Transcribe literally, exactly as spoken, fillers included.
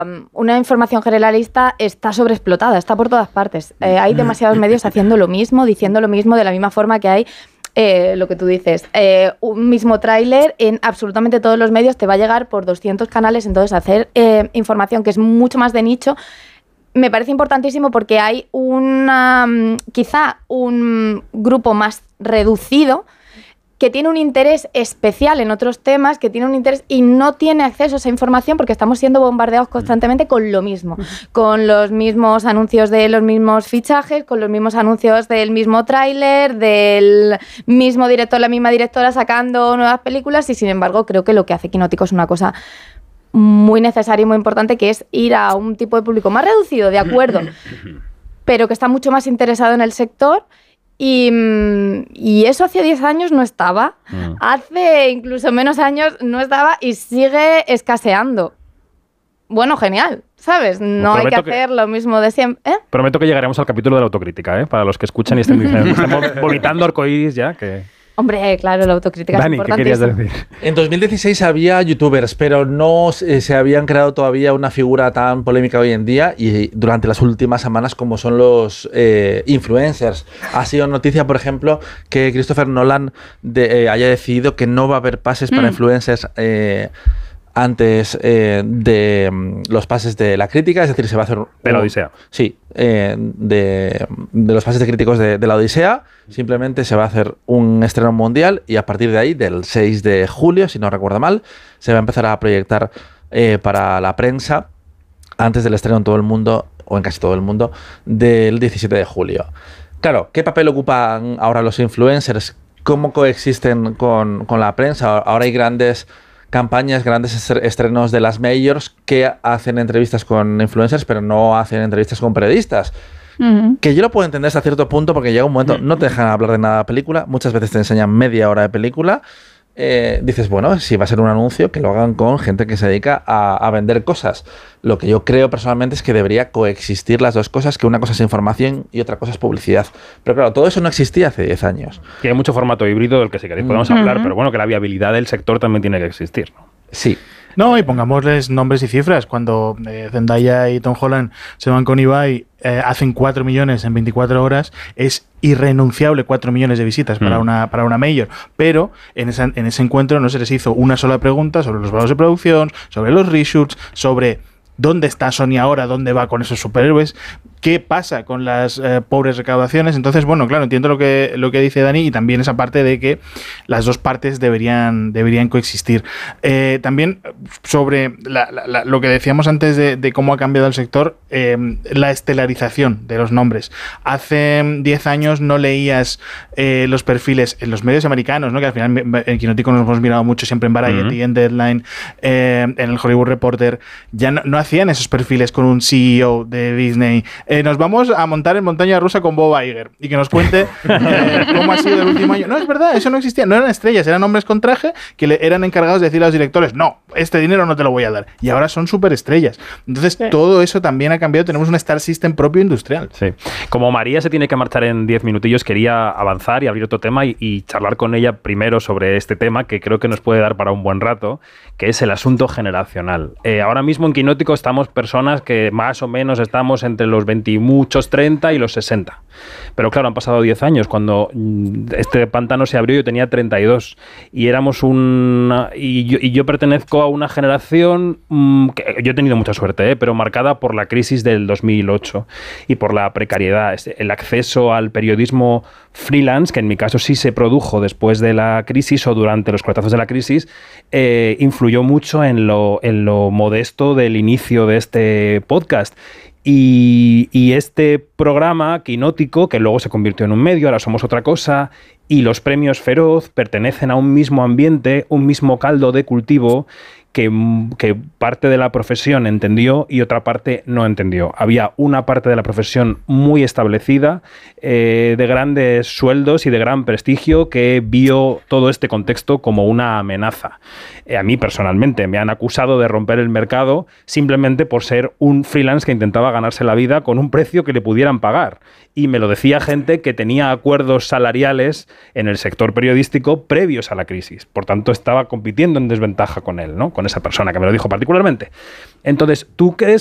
una información generalista está sobreexplotada, está por todas partes. Eh, hay demasiados medios haciendo lo mismo, diciendo lo mismo, de la misma forma que hay eh, lo que tú dices. Eh, un mismo tráiler en absolutamente todos los medios te va a llegar por doscientos canales, entonces hacer eh, información que es mucho más de nicho me parece importantísimo porque hay una, quizá un grupo más reducido que tiene un interés especial en otros temas, que tiene un interés y no tiene acceso a esa información porque estamos siendo bombardeados constantemente con lo mismo, con los mismos anuncios de los mismos fichajes, con los mismos anuncios del mismo tráiler, del mismo director, la misma directora sacando nuevas películas y sin embargo creo que lo que hace Quinótico es una cosa muy necesaria y muy importante, que es ir a un tipo de público más reducido, de acuerdo, pero que está mucho más interesado en el sector. Y, y eso hace diez años no estaba, mm. hace incluso menos años no estaba y sigue escaseando. Bueno, genial, ¿sabes? No hay que hacer que, lo mismo de siempre. ¿Eh? Prometo que llegaremos al capítulo de la autocrítica, ¿eh? Para los que escuchan y estén diciendo, estamos vomitando arcoíris ya, que... Hombre, claro, la autocrítica Dani, es importante. ¿qué querías decir? En dos mil dieciséis había youtubers, pero no eh, se habían creado todavía una figura tan polémica hoy en día y durante las últimas semanas como son los eh, influencers. Ha sido noticia, por ejemplo, que Christopher Nolan de, eh, haya decidido que no va a haber pases para mm. influencers eh, antes eh, de um, los pases de la crítica, es decir, se va a hacer... De la Odisea. Sí, eh, de, de los pases de críticos de, de la Odisea. Simplemente se va a hacer un estreno mundial y a partir de ahí, del seis de julio, si no recuerdo mal, se va a empezar a proyectar eh, para la prensa antes del estreno en todo el mundo, o en casi todo el mundo, del diecisiete de julio. Claro, ¿qué papel ocupan ahora los influencers? ¿Cómo coexisten con, con la prensa? Ahora hay grandes campañas, grandes estrenos de las majors que hacen entrevistas con influencers, pero no hacen entrevistas con periodistas. Uh-huh. Que yo lo puedo entender hasta cierto punto porque llega un momento, no te dejan hablar de nada de película, muchas veces te enseñan media hora de película, eh, dices, bueno, si va a ser un anuncio, que lo hagan con gente que se dedica a, a vender cosas. Lo que yo creo personalmente es que debería coexistir las dos cosas, que una cosa es información y otra cosa es publicidad. Pero claro, todo eso no existía hace diez años. Que hay mucho formato híbrido del que si queréis podemos uh-huh. hablar, pero bueno, que la viabilidad del sector también tiene que existir, ¿no? Sí. No, y pongámosles nombres y cifras. Cuando eh, Zendaya y Tom Holland se van con Ibai, eh, hacen cuatro millones en veinticuatro horas, es irrenunciable cuatro millones de visitas mm. para una para una major. Pero en, esa, en ese encuentro no se les hizo una sola pregunta sobre los valores de producción, sobre los reshoots, sobre dónde está Sony ahora, dónde va con esos superhéroes, qué pasa con las eh, pobres recaudaciones. Entonces, bueno, claro, entiendo lo que, lo que dice Dani y también esa parte de que las dos partes deberían, deberían coexistir. Eh, también sobre la, la, la, lo que decíamos antes de, de cómo ha cambiado el sector, eh, la estelarización de los nombres. Hace diez años no leías eh, los perfiles en los medios americanos, ¿no? Que al final en Quinótico nos hemos mirado mucho siempre en Variety, uh-huh. en Deadline, eh, en el Hollywood Reporter. Ya no, no hacían esos perfiles con un C E O de Disney. Eh, nos vamos a montar en montaña rusa con Bob Iger y que nos cuente eh, cómo ha sido el último año. No, es verdad, eso no existía. No eran estrellas, eran hombres con traje que le eran encargados de decirle a los directores, no, este dinero no te lo voy a dar. Y ahora son superestrellas. Entonces, sí. todo eso también ha cambiado. Tenemos un Star System propio industrial. Sí. Como María se tiene que marchar en diez minutillos, quería avanzar y abrir otro tema y, y charlar con ella primero sobre este tema que creo que nos puede dar para un buen rato, que es el asunto generacional. Eh, ahora mismo en Quinótico estamos personas que más o menos estamos entre los veinte y muchos treinta y los sesenta. Pero claro, han pasado diez años. Cuando este pantano se abrió yo tenía treinta y dos y éramos un... Y yo, y yo pertenezco a una generación mmm, que yo he tenido mucha suerte, ¿eh? pero marcada por la crisis del dos mil ocho y por la precariedad. El acceso al periodismo freelance, que en mi caso sí se produjo después de la crisis o durante los coletazos de la crisis, eh, influyó mucho en lo, en lo modesto del inicio de este podcast. Y, y este programa Quinótico, que luego se convirtió en un medio, ahora somos otra cosa, y los premios Feroz pertenecen a un mismo ambiente, un mismo caldo de cultivo que, que parte de la profesión entendió y otra parte no entendió. Había una parte de la profesión muy establecida, eh, de grandes sueldos y de gran prestigio, que vio todo este contexto como una amenaza. Eh, a mí personalmente me han acusado de romper el mercado simplemente por ser un freelance que intentaba ganarse la vida con un precio que le pudieran pagar. Y me lo decía gente que tenía acuerdos salariales en el sector periodístico previos a la crisis. Por tanto, estaba compitiendo en desventaja con él, ¿no? Con con esa persona que me lo dijo particularmente. Entonces, ¿tú crees